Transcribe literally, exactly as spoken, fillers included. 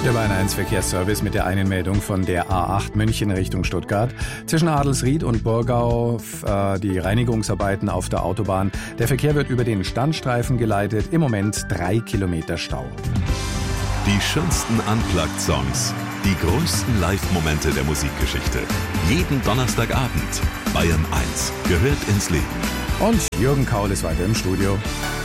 Der Bayern eins Verkehrsservice mit der Einmeldung von der A acht München Richtung Stuttgart. Zwischen Adelsried und Burgau äh, die Reinigungsarbeiten auf der Autobahn. Der Verkehr wird über den Standstreifen geleitet. Im Moment drei Kilometer Stau. Die schönsten Unplugged-Songs. Die größten Live-Momente der Musikgeschichte. Jeden Donnerstagabend. Bayern eins gehört ins Leben. Und Jürgen Kaul ist weiter im Studio.